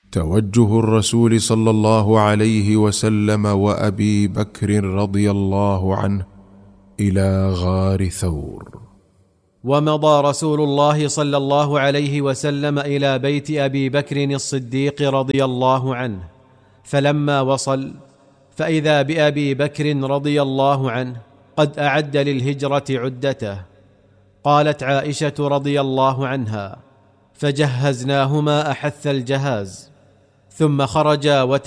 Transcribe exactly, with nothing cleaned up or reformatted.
توجه الرسول صلى الله عليه وسلم وأبي بكر رضي الله عنه إلى غار ثور. ومضى رسول الله صلى الله عليه وسلم إلى بيت أبي بكر الصديق رضي الله عنه، فلما وصل فإذا بأبي بكر رضي الله عنه قد أعد للهجرة عدته. قالت عائشة رضي الله عنها: فجهزناهما أحث الجهاز، ثم خرجا